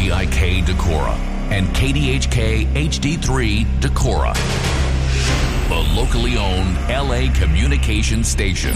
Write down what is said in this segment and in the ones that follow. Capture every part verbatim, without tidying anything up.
D I K Decorah and K D H K H D three Decorah, the locally owned L A communications station.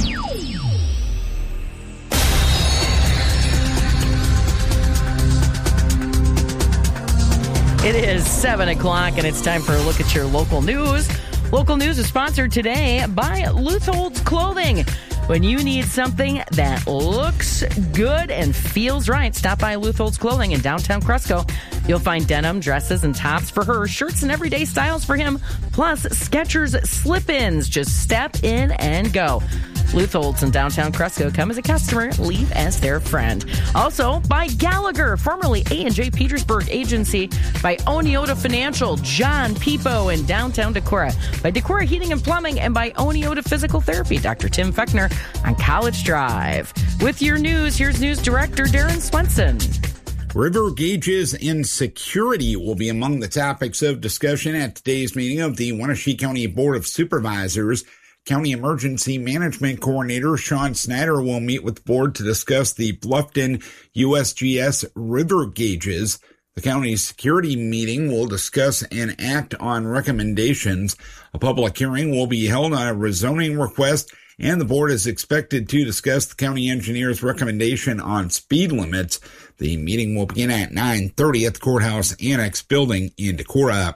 It is seven o'clock, and it's time for a look at your local news. Local news is sponsored today by Lutholds Clothing. When you need something that looks good and feels right, stop by Lutholds Clothing in downtown Cresco. You'll find denim, dresses, and tops for her, shirts and everyday styles for him, plus Skechers slip-ins. Just step in and go. Lutholds in downtown Cresco. Come as a customer, leave as their friend. Also, by Gallagher, formerly A and J Petersburg Agency. By Oneota Financial, John Peepo in downtown Decorah. By Decorah Heating and Plumbing, and by Oneota Physical Therapy, Doctor Tim Fechner on College Drive. With your news, here's News Director Darren Swenson. River gauges and security will be among the topics of discussion at today's meeting of the Wenatchee County Board of Supervisors. County Emergency Management Coordinator Sean Snyder will meet with the board to discuss the Bluffton U S G S river gauges. The county's security meeting will discuss and act on recommendations. A public hearing will be held on a rezoning request, and the board is expected to discuss the county engineer's recommendation on speed limits. The meeting will begin at nine thirty at the Courthouse Annex building in Decorah.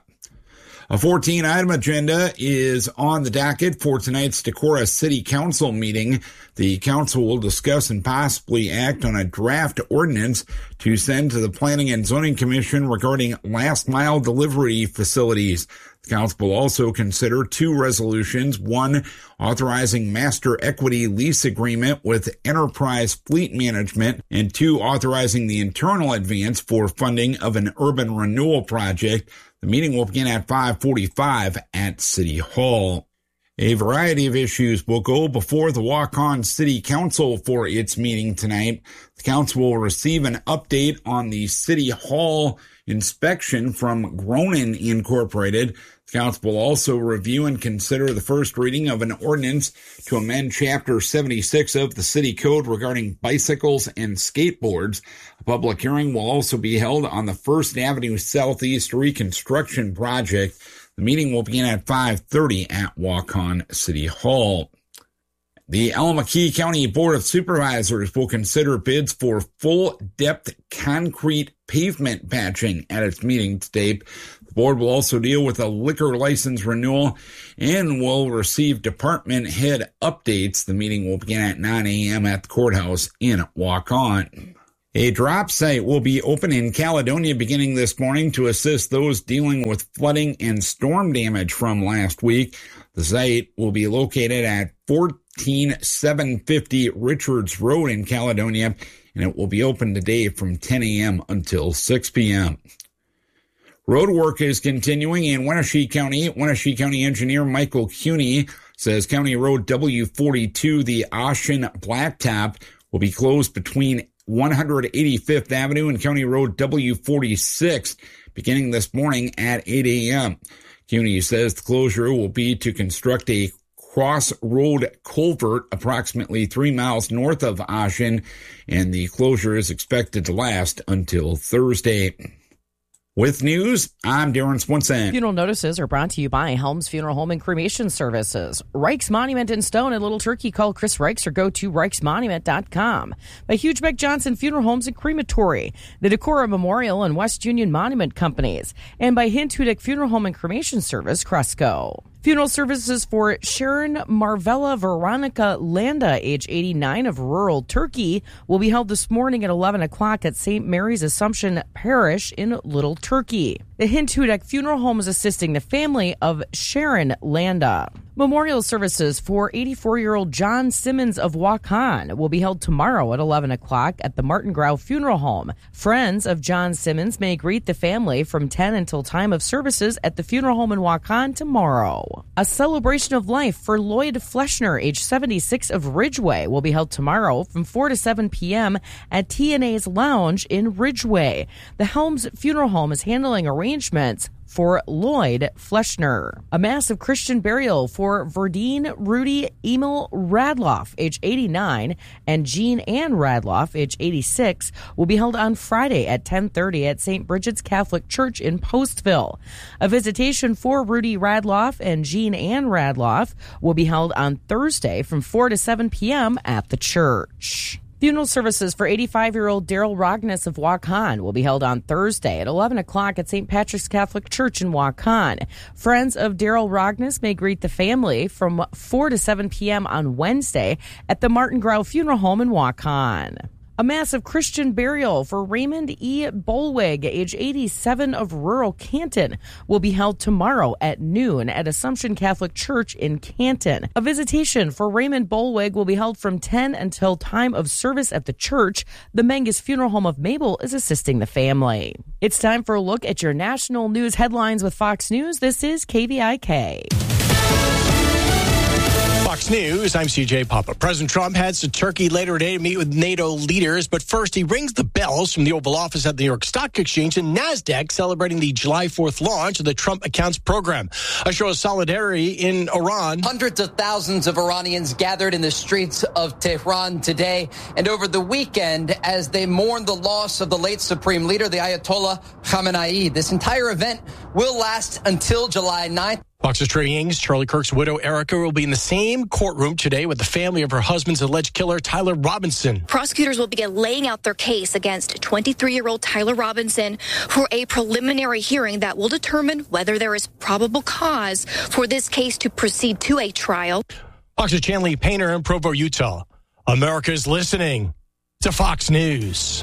A fourteen-item agenda is on the docket for tonight's Decorah City Council meeting. The council will discuss and possibly act on a draft ordinance to send to the Planning and Zoning Commission regarding last-mile delivery facilities. The council will also consider two resolutions, one authorizing master equity lease agreement with Enterprise Fleet Management, and two authorizing the internal advance for funding of an urban renewal project. The meeting will begin at five forty-five at City Hall. A variety of issues will go before the Waukon City Council for its meeting tonight. The council will receive an update on the City Hall inspection from Gronin Incorporated. The council will also review and consider the first reading of an ordinance to amend Chapter seventy-six of the City Code regarding bicycles and skateboards. A public hearing will also be held on the First Avenue Southeast reconstruction project. The meeting will begin at five thirty at Waukon City Hall. The Allamakee County Board of Supervisors will consider bids for full-depth concrete pavement patching at its meeting today. The board will also deal with a liquor license renewal and will receive department head updates. The meeting will begin at nine a.m. at the courthouse in Waukon. A drop site will be open in Caledonia beginning this morning to assist those dealing with flooding and storm damage from last week. The site will be located at fourteen seven fifty Richards Road in Caledonia, and it will be open today from ten a.m. until six p.m. Road work is continuing in Wenatchee County. Wenatchee County Engineer Michael Cuney says County Road W forty-two, the Ocean Blacktop, will be closed between one hundred eighty-fifth Avenue and County Road W forty-six beginning this morning at eight a.m. Cuney says the closure will be to construct a crossroad culvert approximately three miles north of Ocean, and the closure is expected to last until Thursday. With news, I'm Darren Swenson. Funeral notices are brought to you by Helms Funeral Home and Cremation Services. Reich's Monument in Stone and Little Turkey. Call Chris Reichs or go to reichs monument dot com. By Hugebeck Johnson Funeral Homes and Crematory. The Decorah Memorial and West Union Monument Companies. And by Hint Hudick Funeral Home and Cremation Service, Cresco. Funeral services for Sharon Marvella Veronica Landa, age eighty-nine, of rural Turkey, will be held this morning at eleven o'clock at Saint Mary's Assumption Parish in Little Turkey. The Hint Hudick Funeral Home is assisting the family of Sharon Landa. Memorial services for eighty-four-year-old John Simmons of Waukon will be held tomorrow at eleven o'clock at the Martin Grau Funeral Home. Friends of John Simmons may greet the family from ten until time of services at the funeral home in Waukon tomorrow. A celebration of life for Lloyd Fleschner, age seventy-six, of Ridgeway, will be held tomorrow from four to seven p.m. at T and A's Lounge in Ridgeway. The Helms Funeral Home is handling arrangements arrangements for Lloyd Fleschner. A massive Christian burial for Verdine Rudy Emil Radloff, age eighty-nine, and Jean Ann Radloff, age eighty-six, will be held on Friday at ten thirty at Saint Bridget's Catholic Church in Postville. A visitation for Rudy Radloff and Jean Ann Radloff will be held on Thursday from four to seven p.m. at the church. Funeral services for eighty-five-year-old Daryl Rogness of Waukon will be held on Thursday at eleven o'clock at Saint Patrick's Catholic Church in Waukon. Friends of Daryl Rogness may greet the family from four to seven p.m. on Wednesday at the Martin Grau Funeral Home in Waukon. A massive Christian burial for Raymond E. Bolwig, age eighty-seven, of rural Canton, will be held tomorrow at noon at Assumption Catholic Church in Canton. A visitation for Raymond Bolwig will be held from ten until time of service at the church. The Mengus Funeral Home of Mabel is assisting the family. It's time for a look at your national news headlines with Fox News. This is K V I K. Fox News, I'm C J Papa. President Trump heads to Turkey later today to meet with NATO leaders, but first he rings the bells from the Oval Office at the New York Stock Exchange and NASDAQ celebrating the July fourth launch of the Trump Accounts program. A show of solidarity in Iran. Hundreds of thousands of Iranians gathered in the streets of Tehran today and over the weekend as they mourn the loss of the late Supreme Leader, the Ayatollah Khamenei. This entire event will last until July ninth. Fox's Trading Incorporated Charlie Kirk's widow, Erica, will be in the same courtroom today with the family of her husband's alleged killer, Tyler Robinson. Prosecutors will begin laying out their case against twenty-three-year-old Tyler Robinson for a preliminary hearing that will determine whether there is probable cause for this case to proceed to a trial. Fox's Chanley Painter in Provo, Utah. America is listening to Fox News.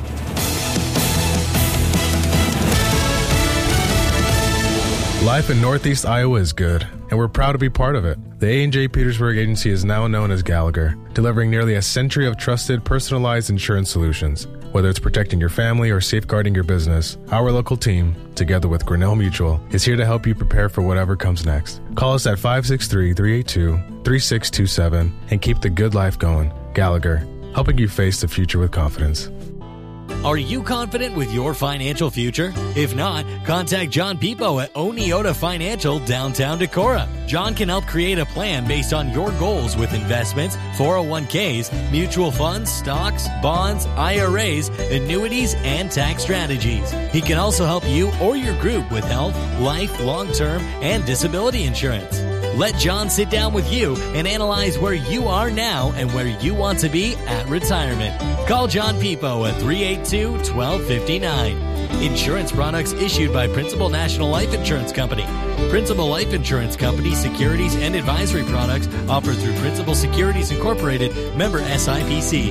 Life in Northeast Iowa is good, and we're proud to be part of it. The A and J Petersburg Agency is now known as Gallagher, delivering nearly a century of trusted, personalized insurance solutions. Whether it's protecting your family or safeguarding your business, our local team, together with Grinnell Mutual, is here to help you prepare for whatever comes next. Call us at five six three, three eight two, three six two seven and keep the good life going. Gallagher, helping you face the future with confidence. Are you confident with your financial future? If not, contact John Pipo at Oneota Financial, downtown Decorah. John can help create a plan based on your goals with investments, four oh one k's, mutual funds, stocks, bonds, I R As, annuities, and tax strategies. He can also help you or your group with health, life, long-term, and disability insurance. Let John sit down with you and analyze where you are now and where you want to be at retirement. Call John Pipo at three eight two, one two five nine. Insurance products issued by Principal National Life Insurance Company. Principal Life Insurance Company securities and advisory products offered through Principal Securities Incorporated, member S I P C.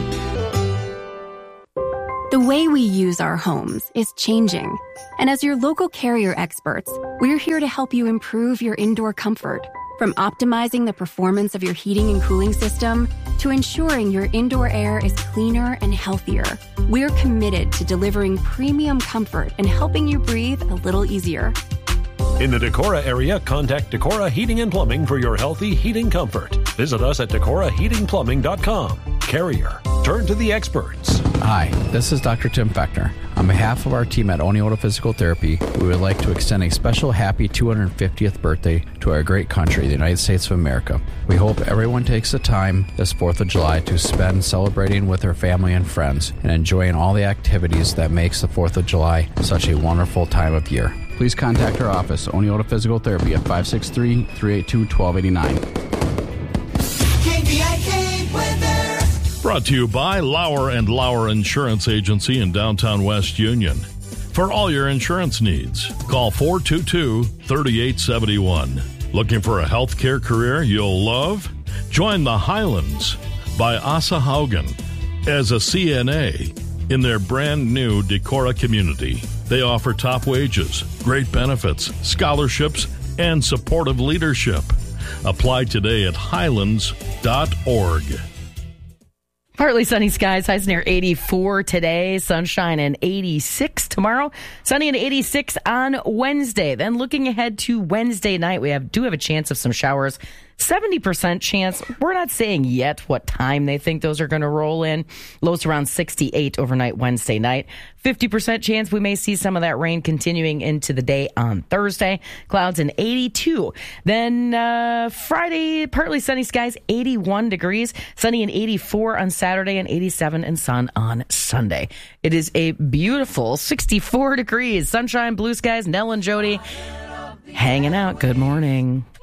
The way we use our homes is changing. And as your local Carrier experts, we're here to help you improve your indoor comfort. From optimizing the performance of your heating and cooling system to ensuring your indoor air is cleaner and healthier, we're committed to delivering premium comfort and helping you breathe a little easier. In the Decorah area, contact Decorah Heating and Plumbing for your healthy heating comfort. Visit us at decorah heating plumbing dot com. Carrier, turn to the experts. Hi, this is Doctor Tim Feckner. On behalf of our team at Oneota Physical Therapy, we would like to extend a special happy two hundred fiftieth birthday to our great country, the United States of America. We hope everyone takes the time this fourth of July to spend celebrating with their family and friends and enjoying all the activities that makes the fourth of July such a wonderful time of year. Please contact our office, Oneota Physical Therapy, at five six three, three eight two, one two eight nine. Brought to you by Lauer and Lauer Insurance Agency in downtown West Union. For all your insurance needs, call four two two, three eight seven one. Looking for a healthcare career you'll love? Join the Highlands by Asa Haugen as a C N A in their brand new Decorah community. They offer top wages, great benefits, scholarships, and supportive leadership. Apply today at highlands dot org. Partly sunny skies, highs near eighty-four today, sunshine and eighty-six tomorrow, sunny and eighty-six on Wednesday. Then looking ahead to Wednesday night, we have do have a chance of some showers seventy percent chance. We're not saying yet what time they think those are going to roll in. Lows around sixty-eight overnight Wednesday night. fifty percent chance we may see some of that rain continuing into the day on Thursday. Clouds in eighty-two. Then uh, Friday, partly sunny skies, eighty-one degrees. Sunny and eighty-four on Saturday and eighty-seven and sun on Sunday. It is a beautiful sixty-four degrees. Sunshine, blue skies. Nell and Jody hanging out. Good morning.